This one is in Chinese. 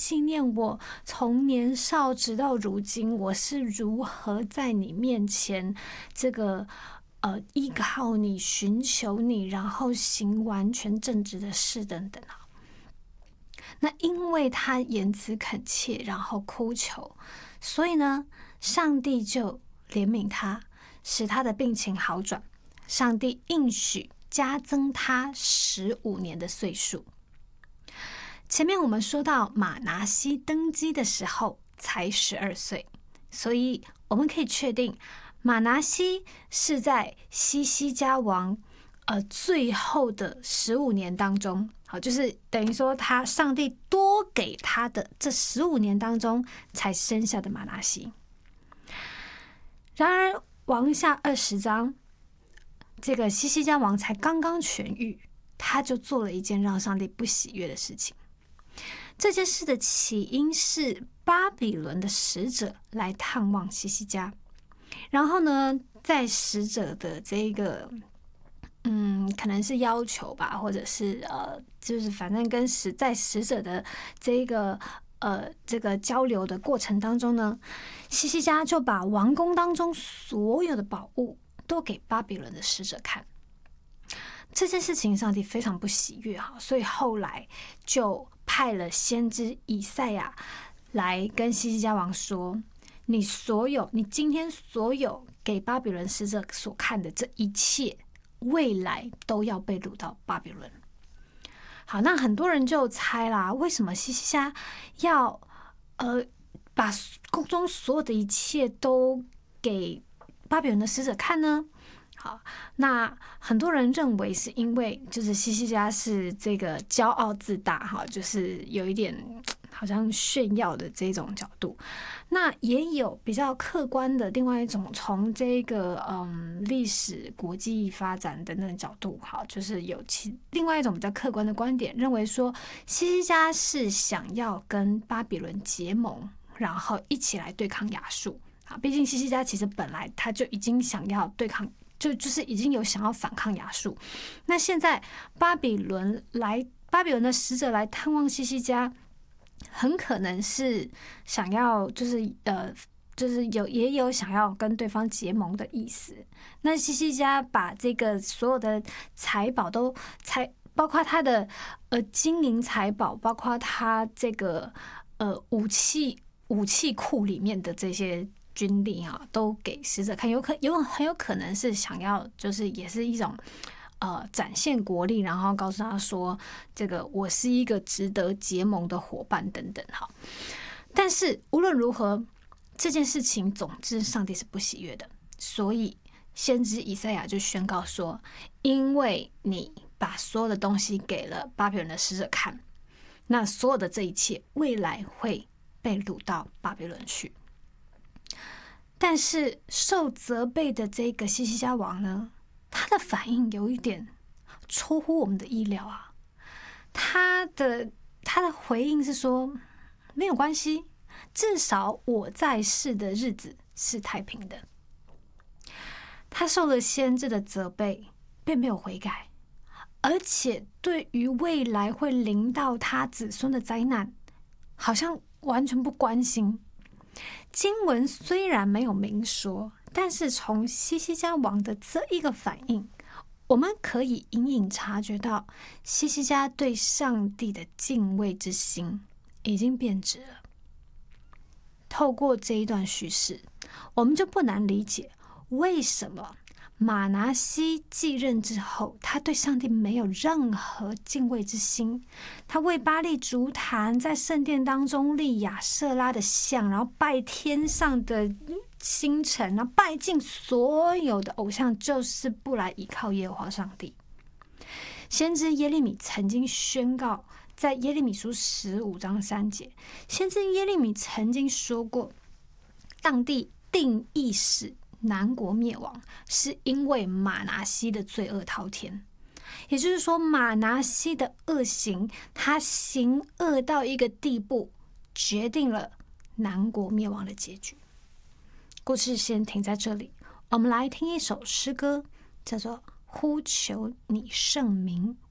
纪念我从年少直到如今，我是如何在你面前这个依靠你、寻求你，然后行完全正直的事等等啊。那因为他言辞恳切，然后哭求，所以呢，上帝就怜悯他，使他的病情好转。上帝应许加增他15年的岁数。前面我们说到马拿西登基的时候才12岁，所以我们可以确定马拿西是在西西家王最后的15年当中，好，就是等于说他上帝多给他的这15年当中才生下的马拿西。然而王下20章，这个西西家王才刚刚痊愈，他就做了一件让上帝不喜悦的事情。这件事的起因是巴比伦的使者来探望西西家，然后呢，在使者的这个可能是要求吧，或者是就是反正跟在使者的这个交流的过程当中呢，西西家就把王宫当中所有的宝物都给巴比伦的使者看。这件事情上帝非常不喜悦哈，所以后来就派了先知以赛亚来跟西西家王说：你今天所有给巴比伦使者所看的这一切，未来都要被掳到巴比伦。好，那很多人就猜啦，为什么西西家要把宫中所有的一切都给巴比伦的使者看呢？好，那很多人认为是因为就是西西家是这个骄傲自大哈，就是有一点好像炫耀的这种角度。那也有比较客观的另外一种，从这个历史、国际发展等等角度，好，就是有另外一种比较客观的观点，认为说西西家是想要跟巴比伦结盟，然后一起来对抗亚述啊。毕竟西西家其实本来他就已经想要对抗。就是已经有想要反抗亚述，那现在巴比伦的使者来探望西西家，很可能是想要就是也有想要跟对方结盟的意思。那西西家把这个所有的财宝包括他的金银财宝，包括他这个武器库里面的这些军力啊，都给使者看，很有可能是想要，就是也是一种展现国力，然后告诉他说，这个我是一个值得结盟的伙伴等等哈。但是无论如何，这件事情总之上帝是不喜悦的，所以先知以赛亚就宣告说，因为你把所有的东西给了巴比伦的使者看，那所有的这一切未来会被掳到巴比伦去。但是受责备的这个西西家王呢，他的反应有一点出乎我们的意料啊。他的回应是说，没有关系，至少我在世的日子是太平的。他受了先知的责备，并没有悔改，而且对于未来会临到他子孙的灾难，好像完全不关心。经文虽然没有明说，但是从西西家王的这一个反应，我们可以隐隐察觉到西西家对上帝的敬畏之心已经变质了。透过这一段叙事，我们就不难理解为什么马拿西继任之后，他对上帝没有任何敬畏之心。他为巴力筑坛，在圣殿当中立亚舍拉的像，然后拜天上的星辰，然后拜尽所有的偶像，就是不来依靠耶和华上帝。先知耶利米曾经宣告，在耶利米书15章3节，先知耶利米曾经说过，上帝定义使南国灭亡，是因为马拿西的罪恶滔天。也就是说，马拿西的恶行，他行恶到一个地步，决定了南国灭亡的结局。故事先停在这里，我们来听一首诗歌，叫做《呼求你圣名》。